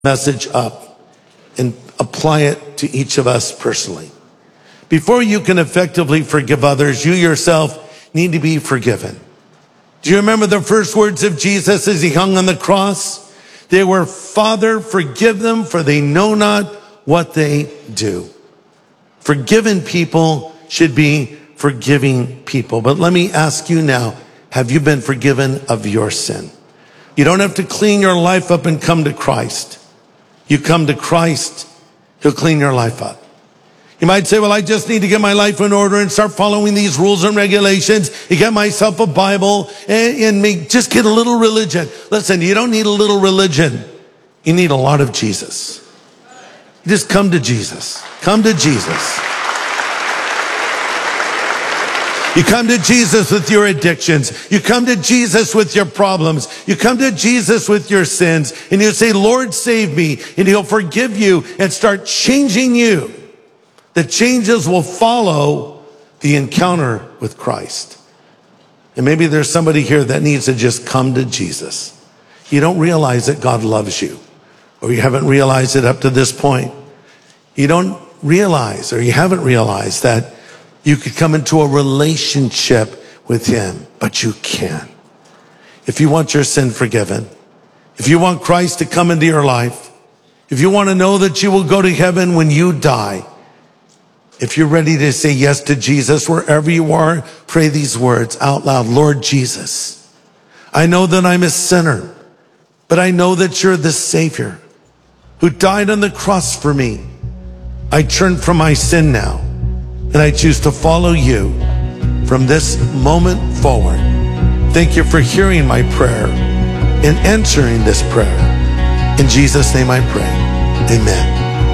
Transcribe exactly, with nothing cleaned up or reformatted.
message up and apply it to each of us personally. Before you can effectively forgive others, you yourself need to be forgiven. Do you remember the first words of Jesus as he hung on the cross? They were, "Father, forgive them, for they know not what they do." Forgiven people should be forgiving people. But let me ask you now, have you been forgiven of your sin? You don't have to clean your life up and come to Christ. You come to Christ, he'll clean your life up. You might say, well, I just need to get my life in order and start following these rules and regulations. You get myself a Bible and, and me, just get a little religion. Listen, you don't need a little religion. You need a lot of Jesus. Just come to Jesus. Come to Jesus. You come to Jesus with your addictions. You come to Jesus with your problems. You come to Jesus with your sins. And you say, Lord, save me. And he'll forgive you and start changing you. The changes will follow the encounter with Christ. And maybe there's somebody here that needs to just come to Jesus. You don't realize that God loves you, or you haven't realized it up to this point. You don't realize, or you haven't realized that you could come into a relationship with him, but you can. If you want your sin forgiven, if you want Christ to come into your life, if you want to know that you will go to heaven when you die, if you're ready to say yes to Jesus, wherever you are, pray these words out loud. Lord Jesus, I know that I'm a sinner, but I know that you're the Savior who died on the cross for me. I turn from my sin now, and I choose to follow you from this moment forward. Thank you for hearing my prayer and answering this prayer. In Jesus' name I pray. Amen.